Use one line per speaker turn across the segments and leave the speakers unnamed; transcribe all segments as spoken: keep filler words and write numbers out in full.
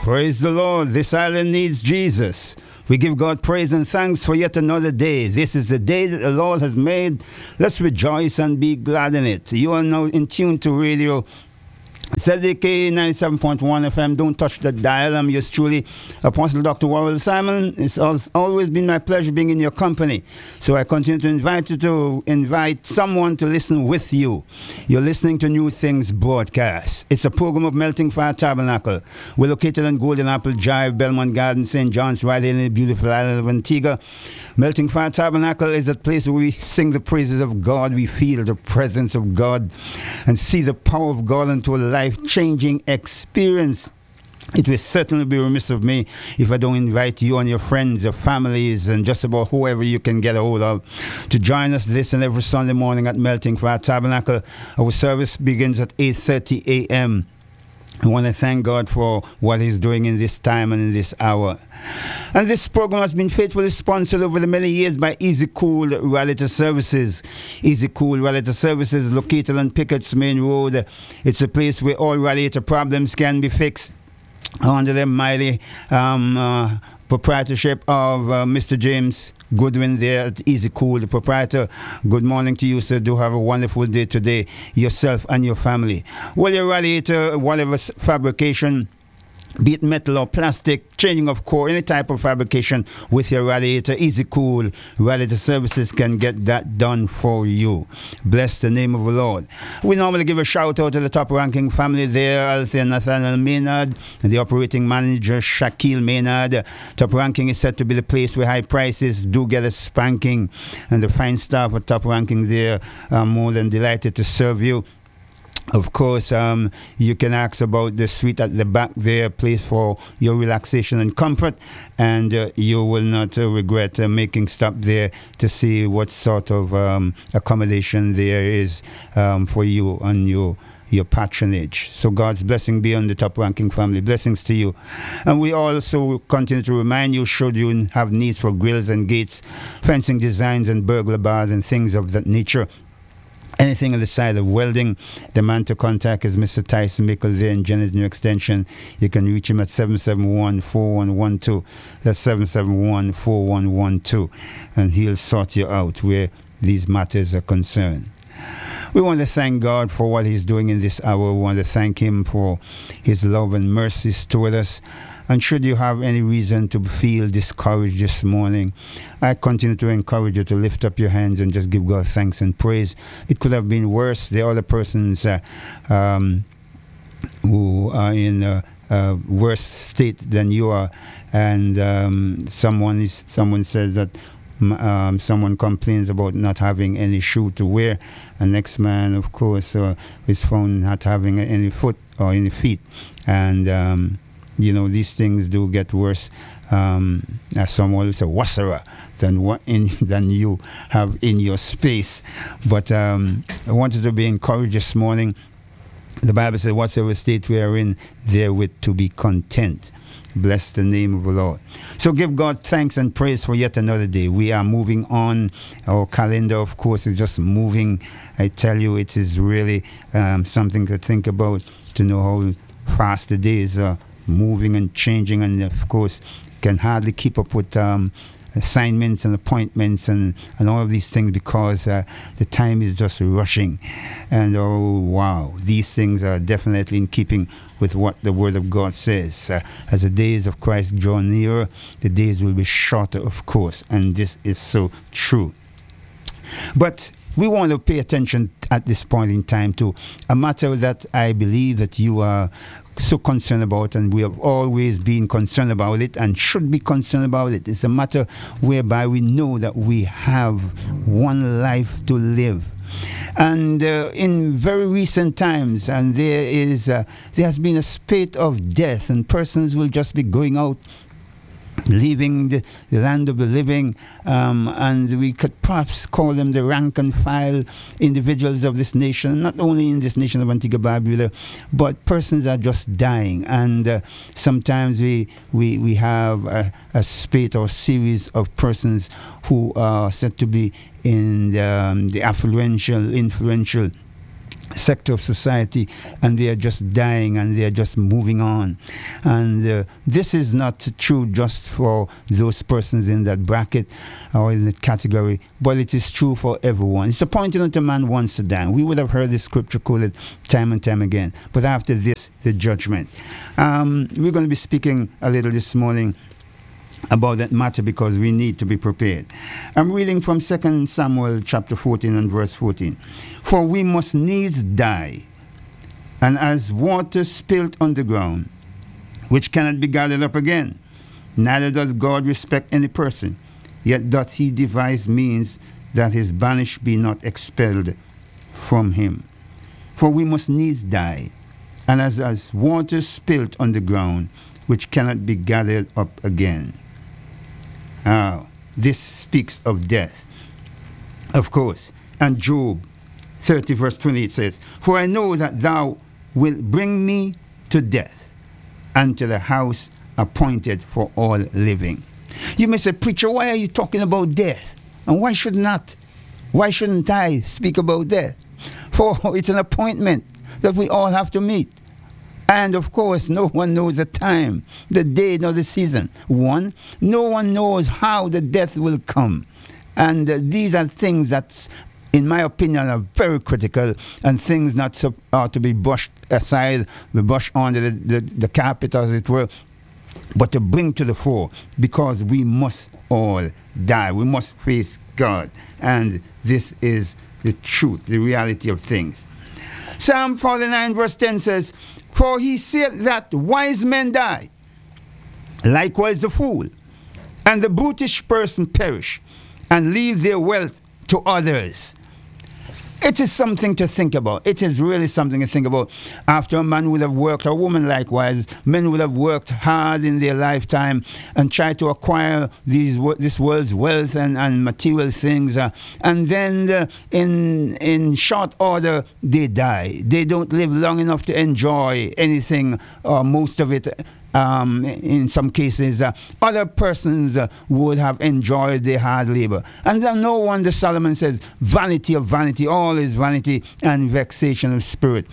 Praise the Lord. This island needs Jesus. We give God praise and thanks for yet another day. This is the day that the Lord has made. Let's rejoice and be glad in it. You are now in tune to radio Z D K ninety-seven point one F M. Don't touch the dial. I'm yours truly, Apostle Doctor Warrell Simon. It's always been my pleasure being in your company. So I continue to invite you to invite someone to listen with you. You're listening to New Things Broadcast. It's a program of Melting Fire Tabernacle. We're located on Golden Apple Drive, Belmont Garden, Saint John's, right in the beautiful island of Antigua. Melting Fire Tabernacle is a place where we sing the praises of God. We feel the presence of God and see the power of God into a life-changing experience. It will certainly be remiss of me if I don't invite you and your friends, your families, and just about whoever you can get a hold of to join us this and every Sunday morning at Melting Fire Tabernacle. Our service begins at eight thirty a.m. I want to thank God for what He's doing in this time and in this hour. And this program has been faithfully sponsored over the many years by Easy Cool Reality Services. Easy Cool Reality Services located on Pickett's Main Road. It's a place where all radiator problems can be fixed under the mighty um, uh, proprietorship of uh, Mister James Goodwin there at Easy Cool, the proprietor. Good morning to you, sir. Do have a wonderful day today, yourself and your family. Well, your radiator, whatever fabrication, be it metal or plastic, changing of core, any type of fabrication with your radiator, Easy Cool Radiator Services can get that done for you. Bless the name of the Lord. We normally give a shout out to the top ranking family there, Althea Nathaniel Maynard, and the operating manager, Shaquille Maynard. Top ranking is said to be the place where high prices do get a spanking, and the fine staff at top ranking there are more than delighted to serve you. Of course, um, you can ask about the suite at the back there, place for your relaxation and comfort, and uh, you will not uh, regret uh, making stop there to see what sort of um, accommodation there is um, for you and your your patronage. So God's blessing be on the top ranking family. Blessings to you. And we also continue to remind you, should you have needs for grills and gates, fencing designs and burglar bars and things of that nature, anything on the side of welding, the man to contact is Mister Tyson Mickle there in Jennings New Extension. You can reach him at seven seven one, four one one two. That's seven seven one, four one one two. And he'll sort you out where these matters are concerned. We want to thank God for what He's doing in this hour. We want to thank Him for His love and mercies toward us. And should you have any reason to feel discouraged this morning, I continue to encourage you to lift up your hands and just give God thanks and praise. It could have been worse. The other persons uh, um, who are in a, a worse state than you are, and um, someone is someone says that um, someone complains about not having any shoe to wear. And next man, of course, uh, is found not having any foot or any feet, and um, you know, these things do get worse, um, as some always say, worser than what in than you have in your space. But um, I wanted to be encouraged this morning. The Bible says, whatsoever state we are in, therewith to be content. Bless the name of the Lord. So give God thanks and praise for yet another day. We are moving on. Our calendar, of course, is just moving. I tell you, it is really um, something to think about, to know how fast the days are moving and changing, and of course can hardly keep up with um, assignments and appointments and, and all of these things, because uh, the time is just rushing. And oh wow, these things are definitely in keeping with what the Word of God says. Uh, as the days of Christ draw nearer, the days will be shorter, of course, and this is so true. But we want to pay attention at this point in time to a matter that I believe that you are so concerned about, and we have always been concerned about it and should be concerned about it. It's a matter whereby we know that we have one life to live. And uh, in very recent times, and there is uh, there has been a spate of death, and persons will just be going out, leaving the, the land of the living, um, and we could perhaps call them the rank and file individuals of this nation, not only in this nation of Antigua Barbuda, but persons are just dying. And uh, sometimes we we, we have a, a spate or series of persons who are said to be in the, um, the affluential, influential sector of society, and they are just dying and they are just moving on. And uh, this is not true just for those persons in that bracket or in that category, but it is true for everyone. It's appointed unto man once to die. We would have heard this scripture quoted time and time again. But after this, the judgment. Um, we're going to be speaking a little this morning about that matter because we need to be prepared. I'm reading from Second Samuel chapter fourteen and verse fourteen. For we must needs die, and as water spilt on the ground, which cannot be gathered up again, neither does God respect any person, yet doth he devise means that his banished be not expelled from him. For we must needs die, and as, as water spilt on the ground, which cannot be gathered up again. Ah, this speaks of death, of course. And Job thirty verse twenty-eight says, for I know that thou wilt bring me to death, and to the house appointed for all living. You may say, preacher, why are you talking about death? And why should not? Why shouldn't I speak about death? For it's an appointment that we all have to meet. And of course, no one knows the time, the day, nor the season. One, no one knows how the death will come. And uh, these are things that, in my opinion, are very critical, and things not so, are to be brushed aside, be brushed under the, the, the carpet, as it were, but to bring to the fore, because we must all die. We must face God. And this is the truth, the reality of things. Psalm forty-nine verse ten says, for he said that wise men die, likewise the fool, and the brutish person perish, and leave their wealth to others. It is something to think about. It is really something to think about. After a man would have worked, or a woman likewise, men would have worked hard in their lifetime and tried to acquire these this world's wealth and, and material things. Uh, and then uh, in, in short order, they die. They don't live long enough to enjoy anything, or most of it. Um, in some cases, uh, other persons uh, would have enjoyed their hard labor. And then no wonder Solomon says, vanity of vanity, all is vanity and vexation of spirit.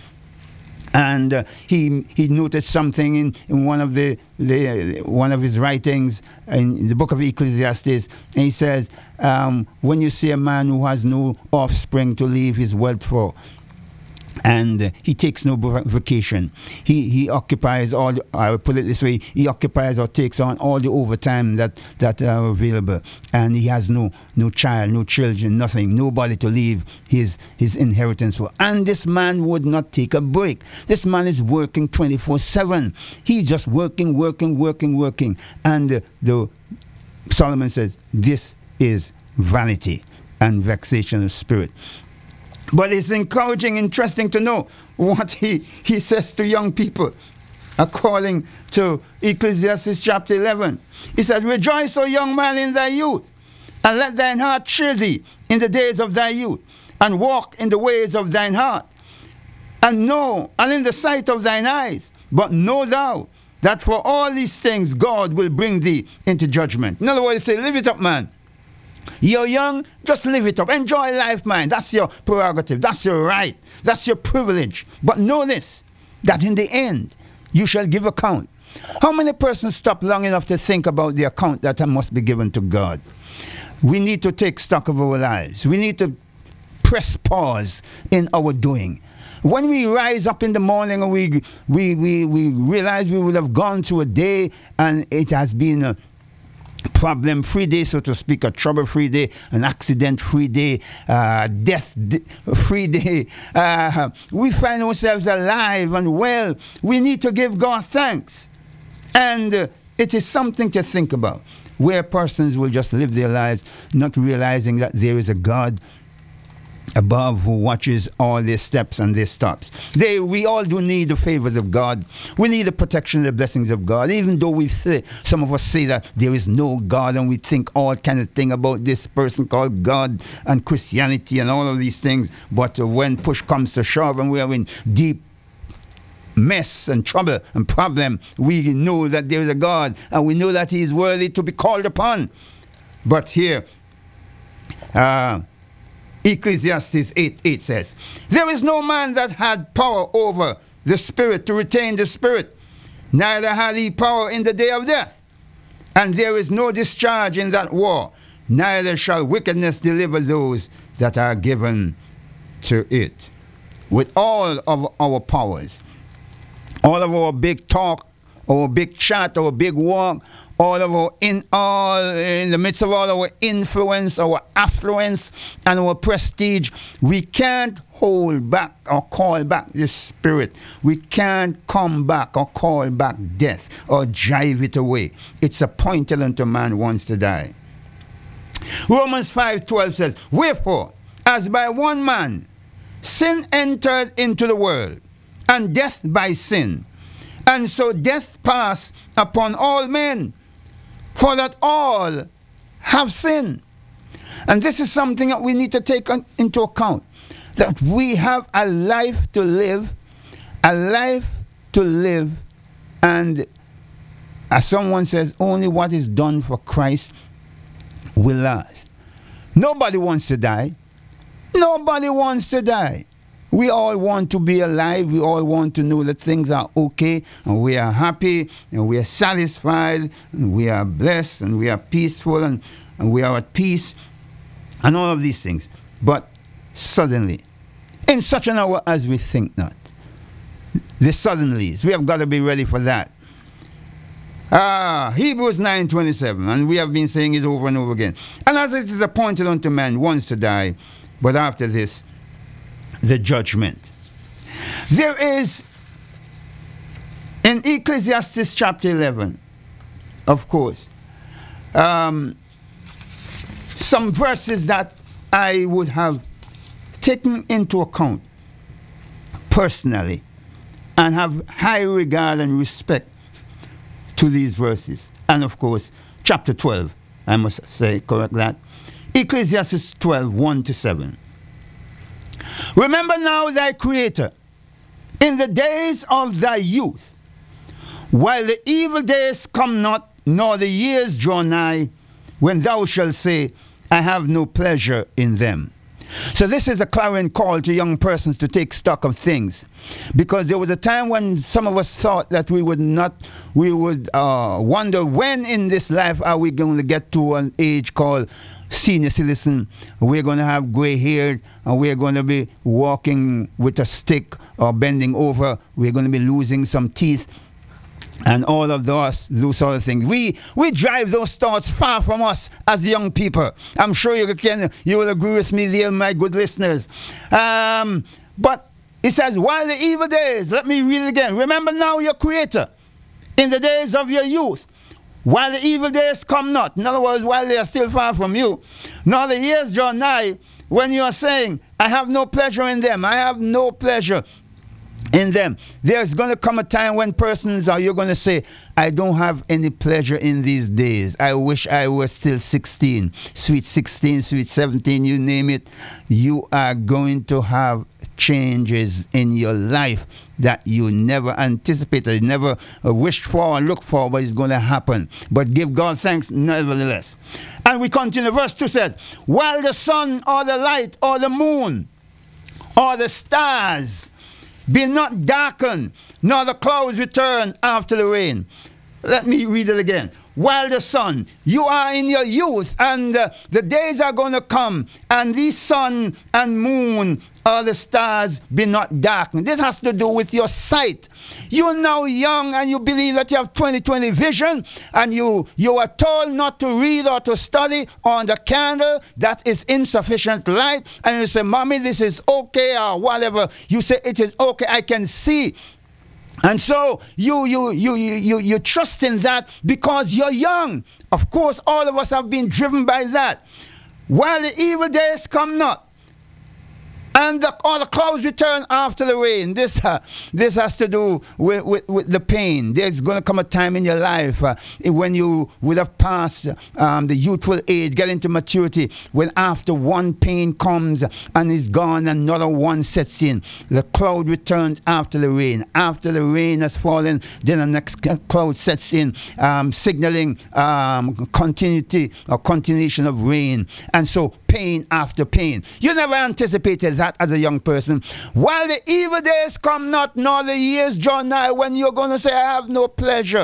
And uh, he he noted something in, in one of the, the one of his writings in the book of Ecclesiastes, and he says, um, when you see a man who has no offspring to leave his wealth for, and uh, he takes no vacation. He he occupies all, the, I will put it this way, he occupies or takes on all the overtime that, that are available. And he has no no child, no children, nothing, nobody to leave his, his inheritance for. And this man would not take a break. This man is working twenty-four seven. He's just working, working, working, working. And uh, the Solomon says, this is vanity and vexation of spirit. But it's encouraging, interesting to know what he, he says to young people. According to Ecclesiastes chapter eleven. He said, rejoice, O young man, in thy youth, and let thine heart cheer thee in the days of thy youth, and walk in the ways of thine heart, and know, and in the sight of thine eyes. But know thou that for all these things God will bring thee into judgment. In other words, say, live it up, man. You're young, just live it up. Enjoy life, man. That's your prerogative. That's your right. That's your privilege. But know this, that in the end, you shall give account. How many persons stop long enough to think about the account that must be given to God? We need to take stock of our lives. We need to press pause in our doing. When we rise up in the morning and we, we, we, we realize we would have gone through a day and it has been a problem-free day, so to speak, a trouble-free day, an accident-free day, uh, death-free day. Uh, we find ourselves alive and well. We need to give God thanks. And uh, it is something to think about, where persons will just live their lives not realizing that there is a God above who watches all their steps and their stops. They, we all do need the favors of God. We need the protection and the blessings of God. Even though we say, some of us say that there is no God, and we think all kind of thing about this person called God and Christianity and all of these things. But uh, when push comes to shove and we are in deep mess and trouble and problem, we know that there is a God, and we know that he is worthy to be called upon. But here, uh, Ecclesiastes eight eight says, there is no man that had power over the spirit to retain the spirit, neither had he power in the day of death. And there is no discharge in that war, neither shall wickedness deliver those that are given to it. With all of our powers, all of our big talk, our big chat, our big walk, all of our in all in the midst of all our influence, our affluence, and our prestige, we can't hold back or call back this spirit. We can't come back or call back death or drive it away. It's appointed unto man once to die. Romans five twelve says, wherefore, as by one man sin entered into the world, and death by sin, and so death passed upon all men, for that all have sinned. And this is something that we need to take on, into account, that we have a life to live, a life to live, and as someone says, only what is done for Christ will last. Nobody wants to die. Nobody wants to die. We all want to be alive. We all want to know that things are okay, and we are happy, and we are satisfied, and we are blessed, and we are peaceful, and, and we are at peace, and all of these things. But suddenly, in such an hour as we think not, the suddenlies, we have got to be ready for that. Ah, Hebrews nine twenty-seven, and we have been saying it over and over again. And as it is appointed unto man once to die, but after this, the judgment. There is, in Ecclesiastes chapter eleven, of course, um, some verses that I would have taken into account personally and have high regard and respect to these verses. And of course, chapter twelve, I must say, correct that. Ecclesiastes twelve, one to seven. Remember now thy Creator in the days of thy youth, while the evil days come not, nor the years draw nigh, when thou shalt say, I have no pleasure in them. So this is a clarion call to young persons to take stock of things, because there was a time when some of us thought that we would not, we would uh, wonder when in this life are we going to get to an age called senior citizen. We're going to have gray hair, and we're going to be walking with a stick or bending over. We're going to be losing some teeth, and all of those, those sort of things. We we drive those thoughts far from us as young people. I'm sure you can, you will agree with me there, my good listeners. Um, but it says, while the evil days, let me read it again. Remember now your Creator in the days of your youth, while the evil days come not. In other words, while they are still far from you, nor the years draw nigh, when you are saying, I have no pleasure in them. I have no pleasure in them. There's going to come a time when persons are, you're going to say, I don't have any pleasure in these days. I wish I was still sixteen. Sweet sixteen, sweet seventeen, you name it. You are going to have changes in your life that you never anticipated, never wished for or looked for, but it's going to happen. But give God thanks nevertheless. And we continue. Verse two says, while the sun or the light or the moon or the stars be not darkened, nor the clouds return after the rain. Let me read it again. While the sun, you are in your youth, and uh, the days are going to come, and the sun and moon or the stars be not darkened. This has to do with your sight. You're now young, and you believe that you have twenty twenty vision, and you, you are told not to read or to study on the candle. That is insufficient light. And you say, Mommy, this is okay, or whatever. You say, it is okay, I can see. And so you you you you you you trust in that because you're young. Of course, all of us have been driven by that. While the evil days come not, and the, all the clouds return after the rain. This uh, this has to do with, with, with the pain. There's going to come a time in your life uh, when you would have passed um, the youthful age, get into maturity, when after one pain comes and is gone, another one sets in. The cloud returns after the rain. After the rain has fallen, then the next cloud sets in, um, signaling um, continuity or continuation of rain. And so pain after pain. You never anticipated that as a young person. While the evil days come not, nor the years draw nigh, when you're going to say, I have no pleasure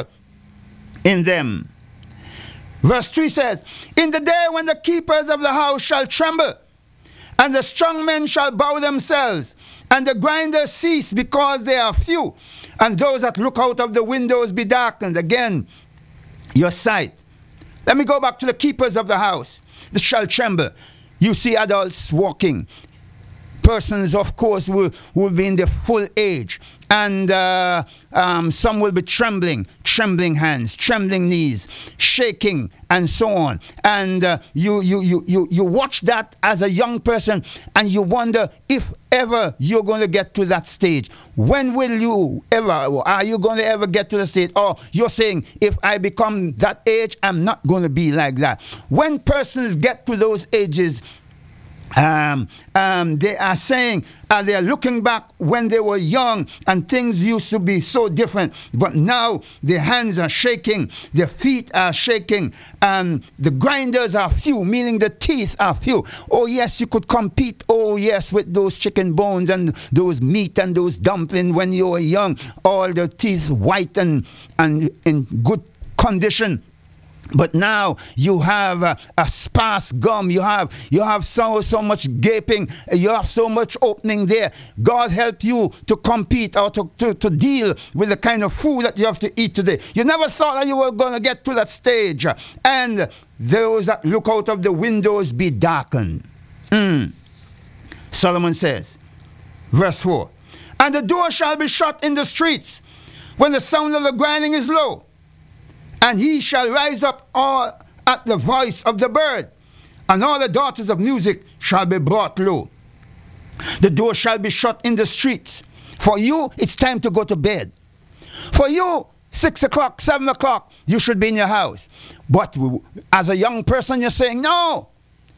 in them. Verse three says, in the day when the keepers of the house shall tremble, and the strong men shall bow themselves, and the grinders cease because they are few, and those that look out of the windows be darkened. Again, your sight. Let me go back to the keepers of the house. They shall tremble. You see adults walking. Persons, of course, will, will be in their full age. And uh, um, some will be trembling, trembling hands, trembling knees, shaking, and so on. And uh, you, you, you, you, you watch that as a young person, and you wonder if ever you're going to get to that stage. When will you ever, are you going to ever get to the stage? Or you're saying, if I become that age, I'm not going to be like that. When persons get to those ages, Um, um, they are saying, uh, they are looking back when they were young and things used to be so different. But now their hands are shaking, their feet are shaking, and the grinders are few, meaning the teeth are few. Oh yes, you could compete, oh yes, with those chicken bones and those meat and those dumplings when you were young. All the teeth white and, and in good condition. But now you have a, a sparse gum. You have you have so so much gaping. You have so much opening there. God help you to compete or to, to, to deal with the kind of food that you have to eat today. You never thought that you were going to get to that stage. And those that look out of the windows be darkened. Mm. Solomon says, verse four, and the door shall be shut in the streets when the sound of the grinding is low. And he shall rise up all at the voice of the bird, and all the daughters of music shall be brought low. The door shall be shut in the streets. For you, it's time to go to bed. For you, six o'clock, seven o'clock, you should be in your house. But as a young person, you're saying, no,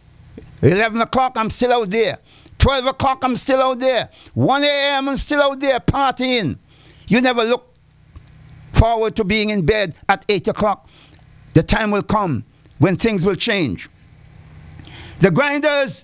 eleven o'clock, I'm still out there. twelve o'clock, I'm still out there. one a.m., I'm still out there partying. You never look forward to being in bed at eight o'clock. The time will come when things will change. The grinders,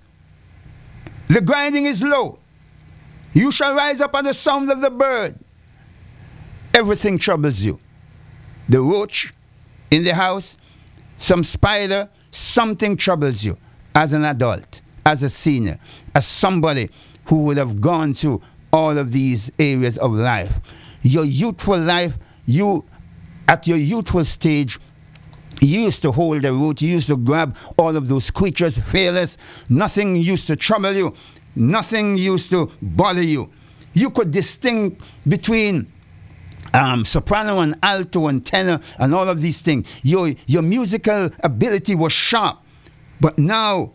the grinding is low. You shall rise up at the sound of the bird. Everything troubles you. The roach in the house, some spider, something troubles you as an adult, as a senior, as somebody who would have gone through all of these areas of life. Your youthful life, you, at your youthful stage, you used to hold the root, you used to grab all of those creatures, fearless. Nothing used to trouble you. Nothing used to bother you. You could distinguish between um, soprano and alto and tenor and all of these things. Your, your musical ability was sharp. But now,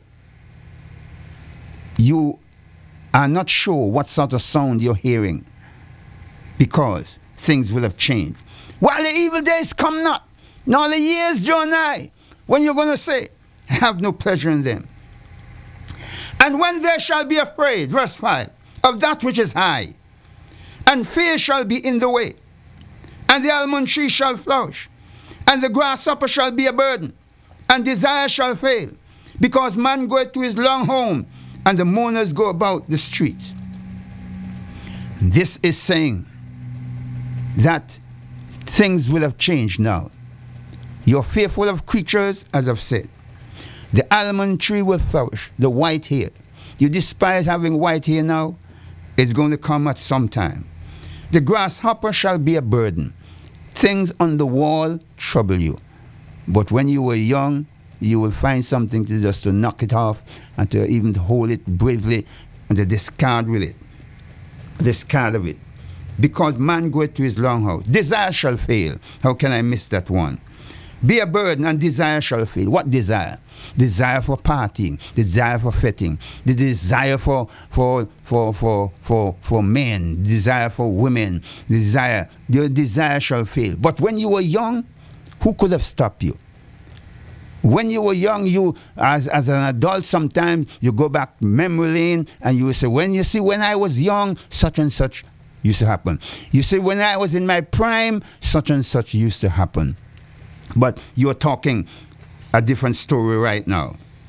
you are not sure what sort of sound you're hearing, because things will have changed. While the evil days come not, nor the years draw nigh, when you're going to say, have no pleasure in them. And when they shall be afraid, verse five, of that which is high, and fear shall be in the way, and the almond tree shall flourish, and the grasshopper shall be a burden, and desire shall fail, because man goeth to his long home, and the mourners go about the streets. This is saying that things will have changed now. You're fearful of creatures, as I've said. The almond tree will flourish, the white hair. You despise having white hair now? It's going to come at some time. The grasshopper shall be a burden. Things on the wall trouble you. But when you were young, you will find something to just to knock it off and to even to hold it bravely and to discard with it. Discard of it. Because man goeth to his long house. Desire shall fail. How can I miss that one? Be a burden and desire shall fail. What desire? Desire for partying, desire for fetting, the desire for for for for for for men, desire for women, desire. Your desire shall fail. But when you were young, who could have stopped you? When you were young, you as as an adult, sometimes you go back memory lane and you will say, when you see when I was young, such and such used to happen. You say, when I was in my prime, such and such used to happen. But you're talking a different story right now.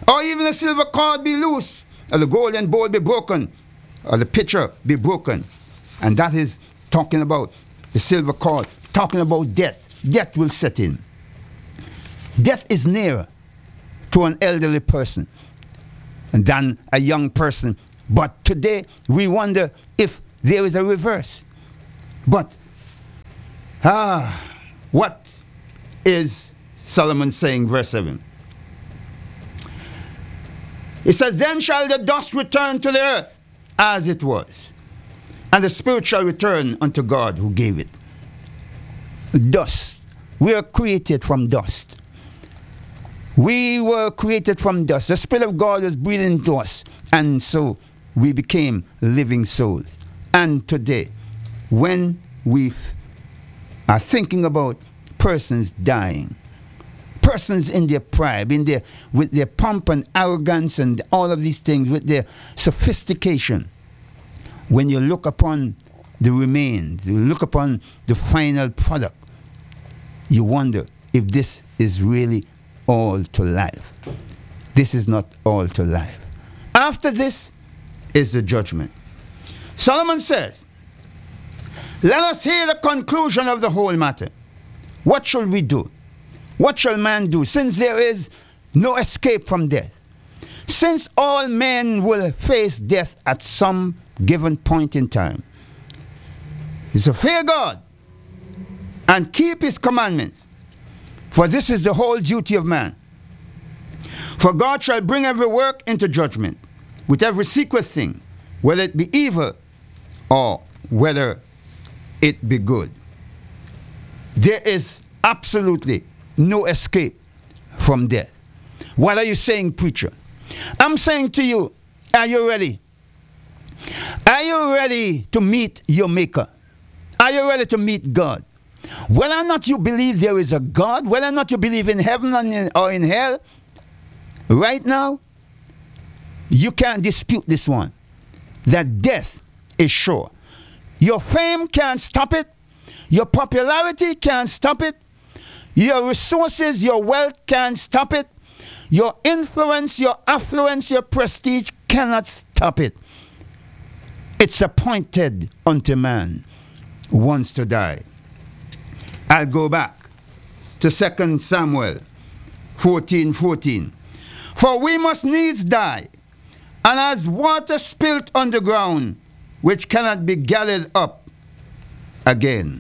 Or even the silver cord be loose, or the golden bowl be broken, or the pitcher be broken. And that is talking about the silver cord, talking about death. Death will set in. Death is nearer to an elderly person than a young person. But today we wonder if there is a reverse. But ah, what is Solomon saying, verse seven? It says, then shall the dust return to the earth as it was, and the spirit shall return unto God who gave it. Dust. We are created from dust. We were created from dust. The Spirit of God was breathed into us, and so we became living souls. And today, when we are thinking about persons dying, persons in their pride, in their, with their pomp and arrogance and all of these things, with their sophistication, when you look upon the remains, you look upon the final product, you wonder if this is really all to life. This is not all to life. After this is the judgment. Solomon says, let us hear the conclusion of the whole matter. What shall we do? What shall man do, since there is no escape from death? Since all men will face death at some given point in time. He said, fear God and keep his commandments, for this is the whole duty of man. For God shall bring every work into judgment, with every secret thing, whether it be evil or whether it be good. There is absolutely no escape from death. What are you saying, preacher? I'm saying to you, are you ready? Are you ready to meet your maker? Are you ready to meet God? Whether or not you believe there is a God, whether or not you believe in heaven or in hell, right now, you can't dispute this one, that death is sure. Your fame can't stop it. Your popularity can't stop it. Your resources, your wealth can't stop it. Your influence, your affluence, your prestige cannot stop it. It's appointed unto man once to die. I'll go back to Second Samuel fourteen fourteen. For we must needs die, and as water spilt on the ground, which cannot be gathered up again.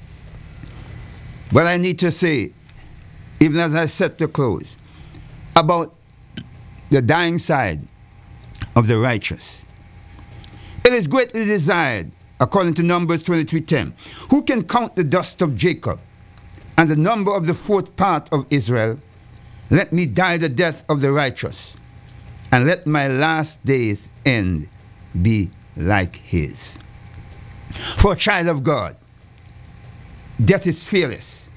But I need to say, even as I set to close, about the dying side of the righteous. It is greatly desired, according to Numbers twenty-three ten, who can count the dust of Jacob and the number of the fourth part of Israel? Let me die the death of the righteous, and let my last days end be like his. For a child of God, death is fearless.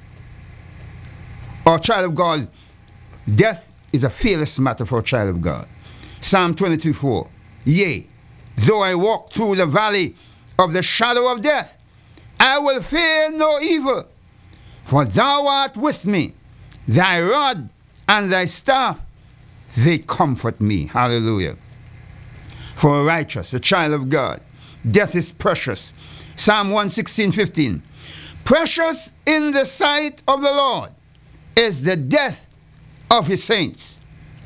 Or a child of God, death is a fearless matter for a child of God. Psalm twenty-two four. Yea, though I walk through the valley of the shadow of death, I will fear no evil, for thou art with me. Thy rod and thy staff, they comfort me. Hallelujah. For a righteous, a child of God, death is precious. Psalm one sixteen fifteen. Precious in the sight of the Lord is the death of his saints.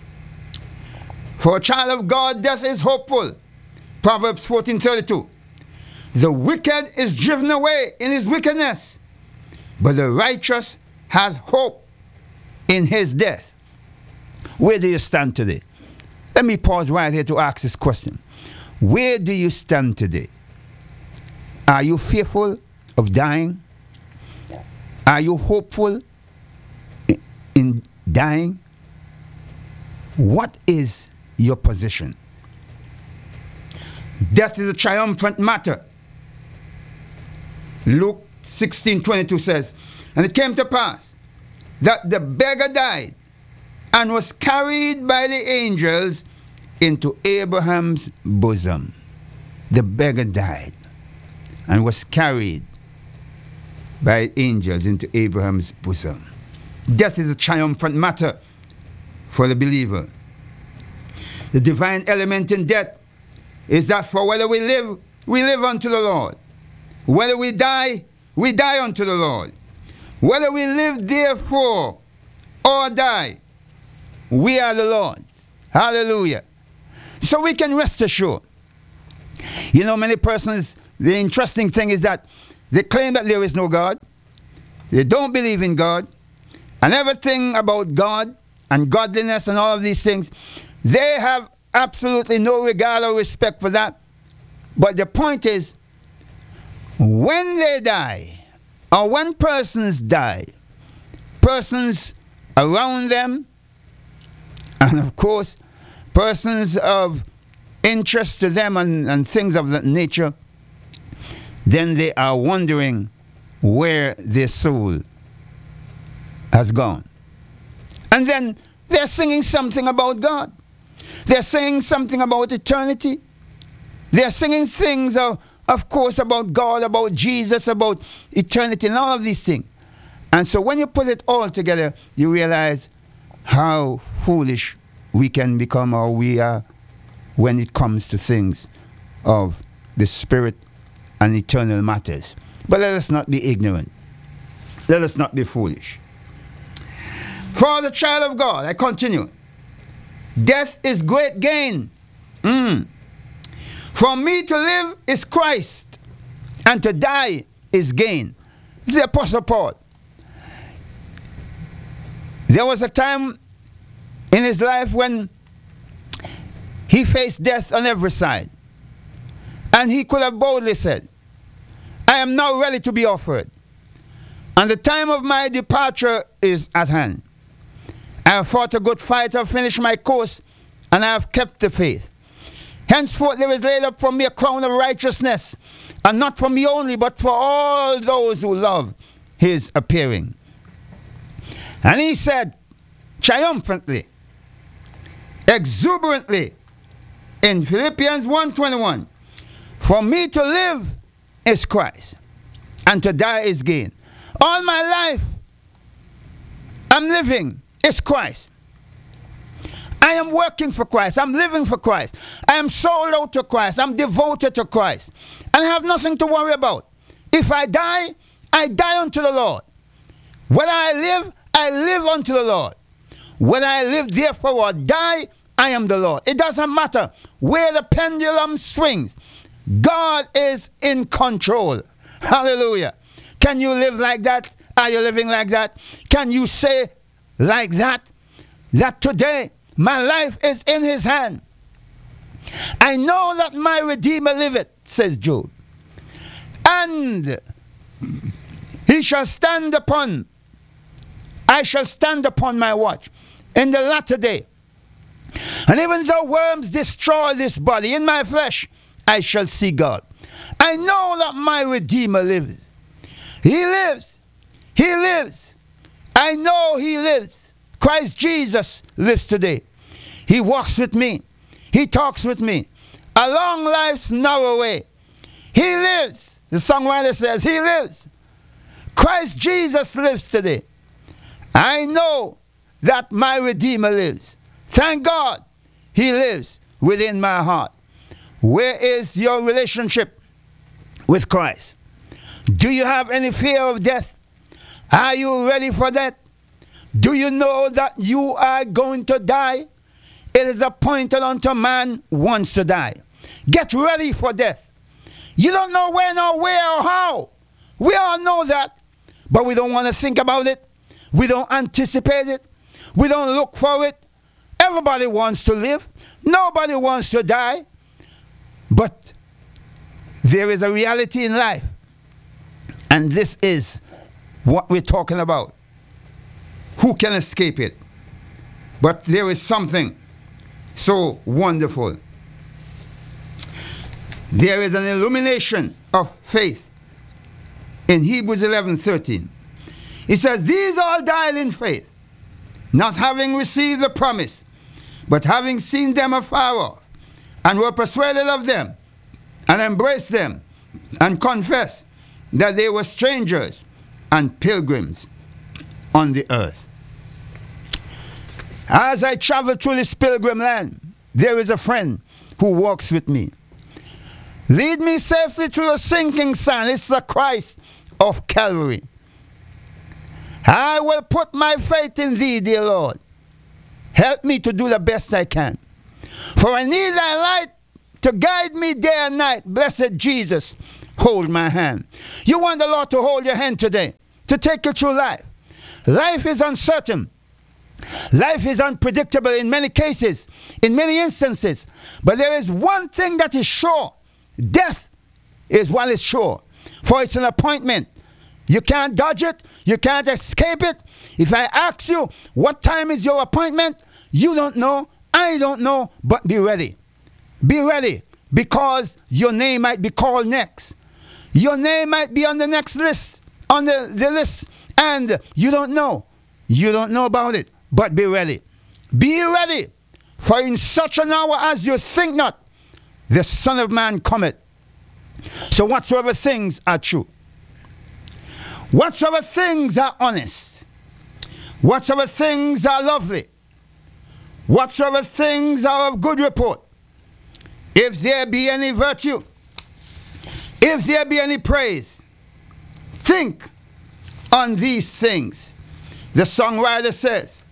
For a child of God, death is hopeful. Proverbs fourteen thirty-two. The wicked is driven away in his wickedness, but the righteous hath hope in his death. Where do you stand today? Let me pause right here to ask this question. Where do you stand today? Are you fearful of dying? Are you hopeful in dying? What is your position? Death is a triumphant matter. Luke sixteen twenty-two says, and it came to pass that the beggar died and was carried by the angels into Abraham's bosom. The beggar died and was carried by angels into Abraham's bosom. Death is a triumphant matter for the believer. the divine element in death is that for whether we live, we live unto the Lord. Whether we die, we die unto the Lord. Whether we live therefore or die, we are the Lord's. Hallelujah. So we can rest assured. You know, many persons, the interesting thing is that they claim that there is no God. They don't believe in God. And everything about God and godliness and all of these things, they have absolutely no regard or respect for that. But the point is, when they die, or when persons die, persons around them, and of course, persons of interest to them and, and things of that nature, then they are wondering where their soul has gone. And then they're singing something about God. They're saying something about eternity. They're singing things, of, of course, about God, about Jesus, about eternity, and all of these things. And so when you put it all together, you realize how foolish we can become, or we are, when it comes to things of the spirit and eternal matters. But let us not be ignorant. Let us not be foolish. For the child of God, I continue, death is great gain. Mm. For me to live is Christ, and to die is gain. This is the Apostle Paul. There was a time in his life when he faced death on every side. And he could have boldly said, I am now ready to be offered, and the time of my departure is at hand. I have fought a good fight, I have finished my course, and I have kept the faith. Henceforth there is laid up for me a crown of righteousness, and not for me only, but for all those who love his appearing. And he said, triumphantly, exuberantly, in Philippians one twenty-one, for me to live is Christ, and to die is gain. All my life, I'm living is Christ. I am working for Christ. I'm living for Christ. I am sold out to Christ. I'm devoted to Christ. And I have nothing to worry about. If I die, I die unto the Lord. Whether I live, I live unto the Lord. Whether I live therefore or die, I am the Lord. It doesn't matter where the pendulum swings. God is in control. Hallelujah. Can you live like that? Are you living like that? Can you say like that? That today my life is in his hand. I know that my Redeemer liveth, says Job. And he shall stand upon, I shall stand upon my watch in the latter day. And even though worms destroy this body, in my flesh I shall see God. I know that my Redeemer lives. He lives. He lives. I know he lives. Christ Jesus lives today. He walks with me. He talks with me along life's narrow way. He lives. The songwriter says he lives. Christ Jesus lives today. I know that my Redeemer lives. Thank God he lives within my heart. Where is your relationship with Christ? Do you have any fear of death? Are you ready for that? Do you know that you are going to die? It is appointed unto man once to die. Get ready for death. You don't know when or where or how. We all know that, but we don't want to think about it. We don't anticipate it. We don't look for it. Everybody wants to live. Nobody wants to die. But there is a reality in life. And this is what we're talking about. Who can escape it? But there is something so wonderful. There is an illumination of faith in Hebrews eleven thirteen. It says, these all died in faith, not having received the promise, but having seen them afar off, and were persuaded of them, and embraced them, and confessed that they were strangers and pilgrims on the earth. As I travel through this pilgrim land, there is a friend who walks with me. Lead me safely through the sinking sand. It's the Christ of Calvary. I will put my faith in thee, dear Lord. Help me to do the best I can. For I need thy light to guide me day and night. Blessed Jesus, hold my hand. You want the Lord to hold your hand today, to take you through life. Life is uncertain. Life is unpredictable in many cases, in many instances. But there is one thing that is sure. Death is what is sure. For it's an appointment. You can't dodge it. You can't escape it. If I ask you, what time is your appointment? You don't know. I don't know. But be ready. Be ready. Because your name might be called next. Your name might be on the next list. On the, the list. And you don't know. You don't know about it. But be ready. Be ready. For in such an hour as you think not, the Son of Man cometh. So whatsoever things are true, whatsoever things are honest, whatsoever things are lovely, whatsoever things are of good report, if there be any virtue, if there be any praise, think on these things. The songwriter says,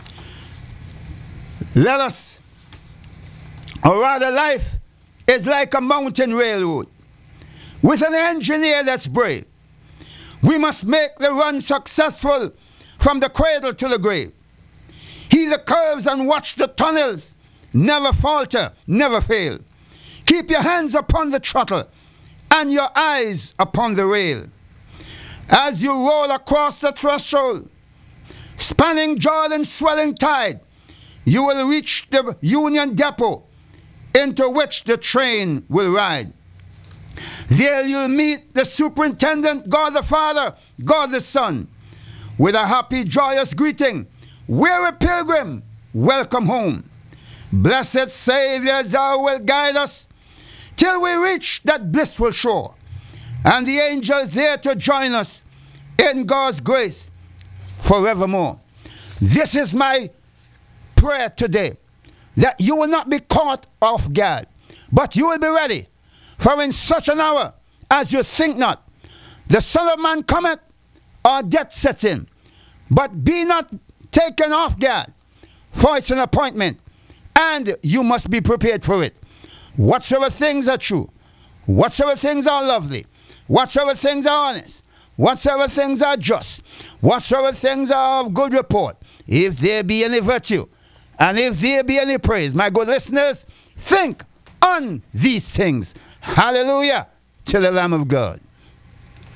let us, or rather life is like a mountain railroad with an engineer that's brave. We must make the run successful from the cradle to the grave. Heed the curves and watch the tunnels. Never falter, never fail. Keep your hands upon the throttle and your eyes upon the rail. As you roll across the threshold, spanning Jordan's swelling tide, you will reach the Union Depot into which the train will ride. There you'll meet the superintendent, God the Father, God the Son, with a happy, joyous greeting. Weary pilgrim, welcome home. Blessed Savior, thou wilt guide us till we reach that blissful shore, and the angels there to join us in God's grace forevermore. This is my prayer today, that you will not be caught off guard, but you will be ready. For in such an hour as you think not, the Son of Man cometh, or death sets in. But be not taken off guard, for it's an appointment, and you must be prepared for it. Whatsoever things are true, whatsoever things are lovely, whatsoever things are honest, whatsoever things are just, whatsoever things are of good report, if there be any virtue, and if there be any praise, my good listeners, think on these things. Hallelujah to the Lamb of God.